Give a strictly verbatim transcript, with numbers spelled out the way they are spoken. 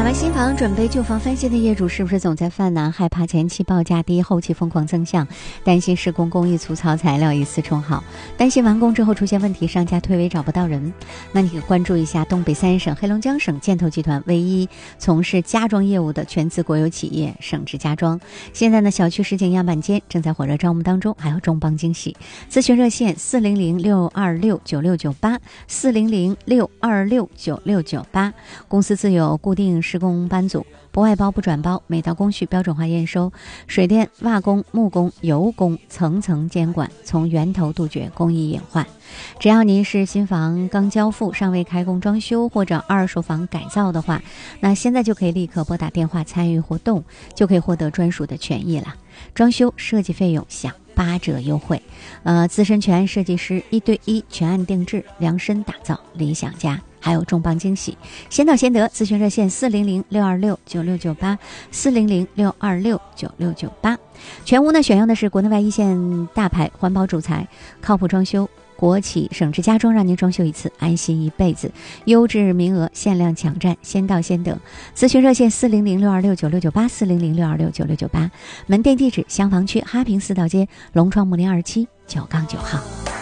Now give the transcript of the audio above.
买新房准备旧房翻新的业主是不是总在犯难，害怕前期报价低，后期疯狂增项，担心施工工艺粗糙，材料一丝冲好，担心完工之后出现问题，商家退位找不到人？那你可以关注一下东北三省黑龙江省建投集团唯一从事家装业务的全资国有企业省直家装。现在呢，小区实景样板间正在火热招募当中，还有重磅惊喜。咨询热线四零零六二六九六九八四零零六二六九六九八。公司自有固定施工班组，不外包不转包，每道工序标准化验收，水电、瓦工、木工、油工层层监管，从源头杜绝工艺隐患。只要您是新房刚交付尚未开工装修或者二手房改造的话，那现在就可以立刻拨打电话参与活动，就可以获得专属的权益了。装修设计费用享八折优惠，呃，资深全案设计师一对一全案定制，量身打造理想家，还有重磅惊喜，先到先得。咨询热线四零零六二六九六九八四零零六二六九六九八。全屋呢选用的是国内外一线大牌环保主材，靠谱装修，国企省直家装，让您装修一次安心一辈子。优质名额限量抢占，先到先得。咨询热线四零零六二六九六九八四零零六二六九六九八。门店地址：襄房区哈平四道街龙窗木林二期九杠九号。